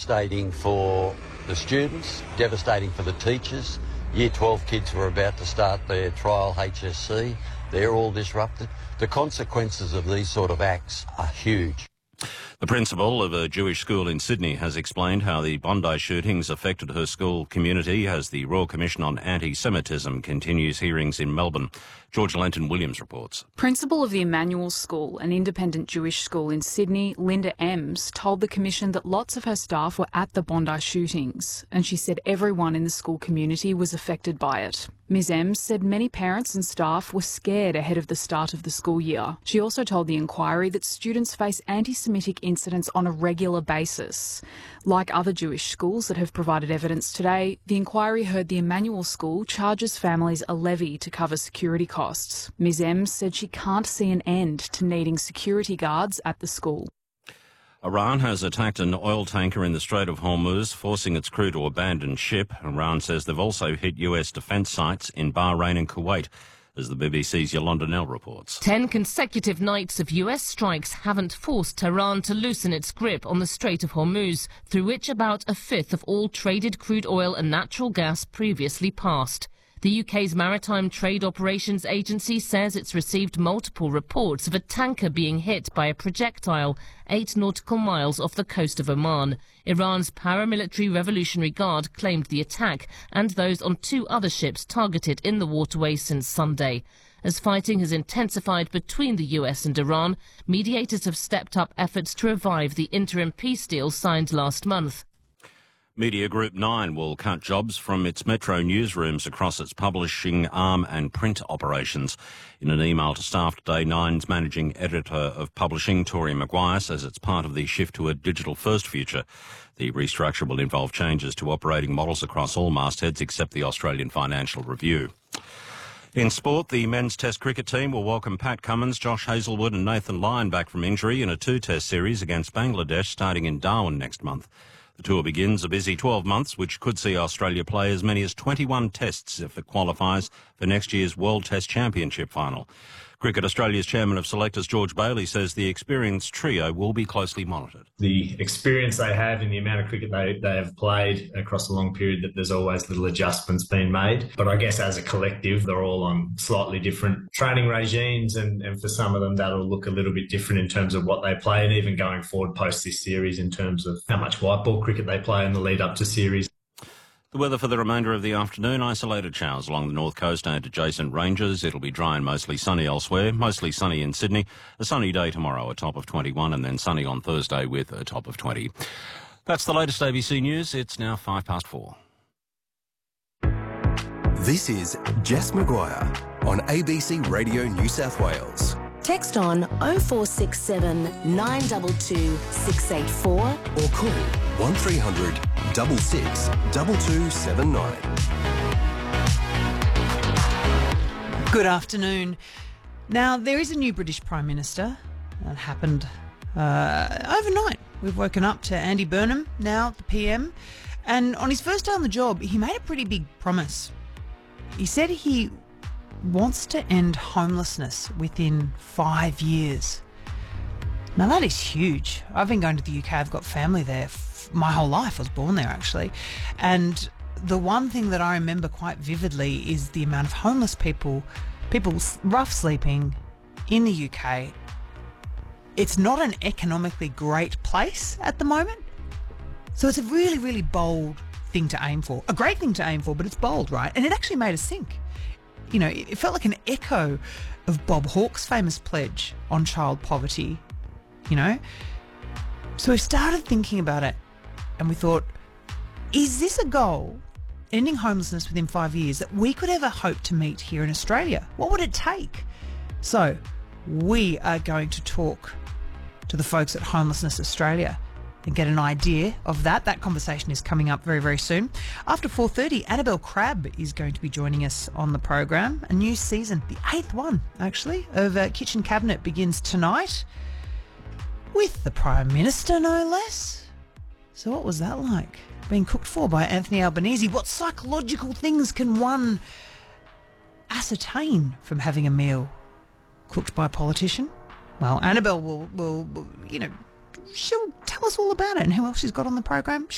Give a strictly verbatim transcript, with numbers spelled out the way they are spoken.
Devastating for the students, devastating for the teachers. Year twelve kids were about to start their trial H S C. They're all disrupted. The consequences of these sort of acts are huge. The principal of a Jewish school in Sydney has explained how the Bondi shootings affected her school community as the Royal Commission on Anti-Semitism continues hearings in Melbourne. George Lenton Williams reports. Principal of the Emmanuel School, an independent Jewish school in Sydney, Linda Ems, told the Commission that lots of her staff were at the Bondi shootings, and she said everyone in the school community was affected by it. Ms Ems said many parents and staff were scared ahead of the start of the school year. She also told the inquiry that students face anti-Semitic incidents on a regular basis. Like other Jewish schools that have provided evidence today, the inquiry heard the Emmanuel School charges families a levy to cover security costs. Ms Ems said she can't see an end to needing security guards at the school. Iran has attacked an oil tanker in the Strait of Hormuz, forcing its crew to abandon ship. Iran says they've also hit U S defence sites in Bahrain and Kuwait, as the B B C's Yolanda Nell reports. Ten consecutive nights of U S strikes haven't forced Tehran to loosen its grip on the Strait of Hormuz, through which about a fifth of all traded crude oil and natural gas previously passed. The U K's Maritime Trade Operations Agency says it's received multiple reports of a tanker being hit by a projectile eight nautical miles off the coast of Oman. Iran's paramilitary Revolutionary Guard claimed the attack and those on two other ships targeted in the waterway since Sunday. As fighting has intensified between the U S and Iran, mediators have stepped up efforts to revive the interim peace deal signed last month. Media Group Nine will cut jobs from its Metro newsrooms across its publishing arm and print operations. In an email to staff today, Nine's managing editor of publishing, Tori Maguire, says it's part of the shift to a digital-first future. The restructure will involve changes to operating models across all mastheads except the Australian Financial Review. In sport, the men's Test cricket team will welcome Pat Cummins, Josh Hazlewood and Nathan Lyon back from injury in a two-test series against Bangladesh starting in Darwin next month. The tour begins a busy twelve months, which could see Australia play as many as twenty-one tests if it qualifies for next year's World Test Championship final. Cricket Australia's chairman of selectors, George Bailey, says the experienced trio will be closely monitored. The experience they have and the amount of cricket they, they have played across a long period, that there's always little adjustments being made. But I guess as a collective, they're all on slightly different training regimes, and, and for some of them that'll look a little bit different in terms of what they play, and even going forward post this series in terms of how much white ball cricket they play in the lead up to series. The weather for the remainder of the afternoon, isolated showers along the north coast and adjacent ranges. It'll be dry and mostly sunny elsewhere, mostly sunny in Sydney. A sunny day tomorrow, a top of twenty-one, and then sunny on Thursday with a top of twenty. That's the latest A B C News. It's now five past four. This is Jess Maguire on A B C Radio New South Wales. Text on oh four six seven, nine two two, six eight four or call one three hundred, six six, two two seven nine. Good afternoon. Now, there is a new British Prime Minister. That happened uh, overnight. We've woken up to Andy Burnham, now the P M, and on his first day on the job, he made a pretty big promise. He said he wants to end homelessness within five years. Now that is huge. I've been going to the U K. I've got family there f- my whole life. I was born there actually. And the one thing that I remember quite vividly is the amount of homeless people, people rough sleeping in the U K. It's not an economically great place at the moment. So it's a really, really bold thing to aim for. A great thing to aim for, but it's bold, right? And it actually made us think. You know, it felt like an echo of Bob Hawke's famous pledge on child poverty, you know. So we started thinking about it and we thought, is this a goal, ending homelessness within five years, that we could ever hope to meet here in Australia? What would it take? So we are going to talk to the folks at Homelessness Australia and get an idea of that. That conversation is coming up very, very soon. After four thirty, Annabelle Crabb is going to be joining us on the program. A new season, the eighth one, actually, of uh, Kitchen Cabinet begins tonight with the Prime Minister, no less. So what was that like? Being cooked for by Anthony Albanese. What psychological things can one ascertain from having a meal cooked by a politician? Well, Annabelle will, will, will you know, she'll tell us all about it and who else she's got on the program.